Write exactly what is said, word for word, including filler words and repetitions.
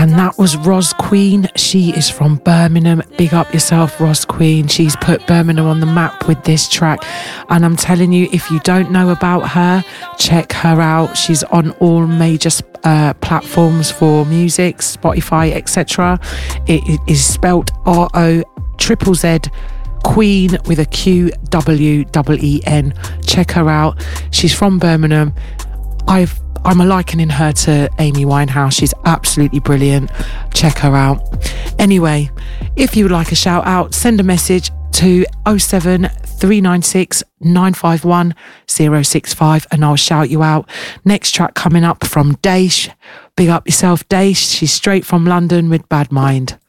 And that was Roz Queen. She is from Birmingham. Big up yourself, Roz Queen. She's put Birmingham on the map with this track. And I'm telling you, if you don't know about her, check her out. She's on all major uh, platforms for music, Spotify, et cetera. It, it is spelt R O Z Z Queen with a Q W E E N. Check her out. She's from Birmingham. I've I'm a likening her to Amy Winehouse. She's absolutely brilliant. Check her out. Anyway, if you would like a shout out, send a message to oh seven three nine six nine five one oh six five and I'll shout you out. Next track coming up from Daish. Big up yourself, Daish. She's straight from London with Bad Mind.